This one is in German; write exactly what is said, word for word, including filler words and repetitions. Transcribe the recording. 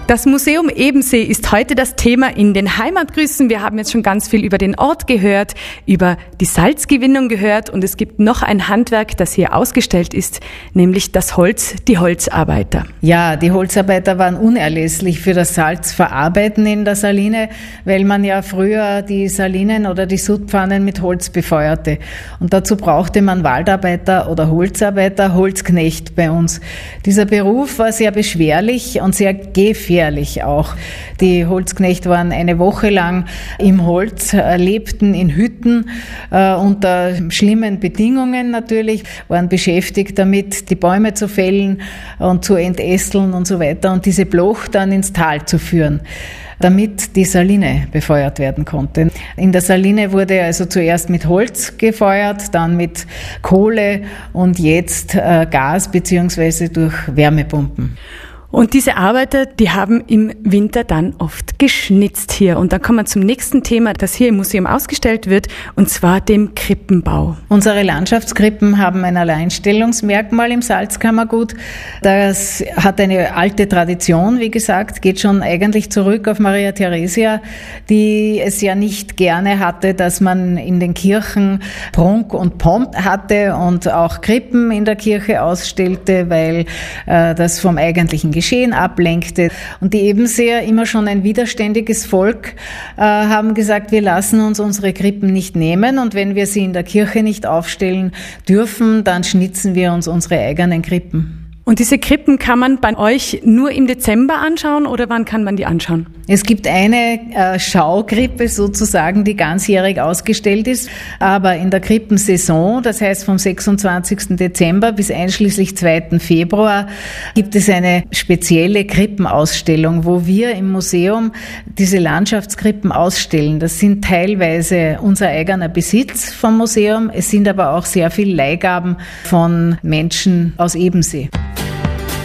Das Museum Ebensee ist heute das Thema in den Heimatgrüßen. Wir haben jetzt schon ganz viel über den Ort gehört, über die Salzgewinnung gehört und es gibt noch ein Handwerk, das hier ausgestellt ist, nämlich das Holz, die Holzarbeiter. Ja, die Holzarbeiter waren unerlässlich für das Salzverarbeiten in der Saline, weil man ja früher die Salinen oder die Sudpfannen mit Holz befeuerte. Und dazu brauchte man Waldarbeiter oder Holzarbeiter, Holzknecht bei uns. Dieser Beruf war sehr beschwerlich und sehr gefährlich. Auch. Die Holzknechte waren eine Woche lang im Holz, äh, lebten in Hütten äh, unter schlimmen Bedingungen natürlich, waren beschäftigt damit, die Bäume zu fällen und zu entästeln und so weiter und diese Bloch dann ins Tal zu führen, damit die Saline befeuert werden konnte. In der Saline wurde also zuerst mit Holz gefeuert, dann mit Kohle und jetzt äh, Gas beziehungsweise durch Wärmepumpen. Und diese Arbeiter, die haben im Winter dann oft geschnitzt hier. Und dann kommen wir zum nächsten Thema, das hier im Museum ausgestellt wird, und zwar dem Krippenbau. Unsere Landschaftskrippen haben ein Alleinstellungsmerkmal im Salzkammergut. Das hat eine alte Tradition, wie gesagt, geht schon eigentlich zurück auf Maria Theresia, die es ja nicht gerne hatte, dass man in den Kirchen Prunk und Pomp hatte und auch Krippen in der Kirche ausstellte, weil äh, das vom eigentlichen Geschehen ablenkte. Und die Ebenseer, immer schon ein widerständiges Volk, äh, haben gesagt, wir lassen uns unsere Krippen nicht nehmen und wenn wir sie in der Kirche nicht aufstellen dürfen, dann schnitzen wir uns unsere eigenen Krippen. Und diese Krippen kann man bei euch nur im Dezember anschauen oder wann kann man die anschauen? Es gibt eine äh, Schaukrippe sozusagen, die ganzjährig ausgestellt ist, aber in der Krippensaison, das heißt vom sechsundzwanzigsten Dezember bis einschließlich zweiten Februar, gibt es eine spezielle Krippenausstellung, wo wir im Museum diese Landschaftskrippen ausstellen. Das sind teilweise unser eigener Besitz vom Museum, es sind aber auch sehr viele Leihgaben von Menschen aus Ebensee.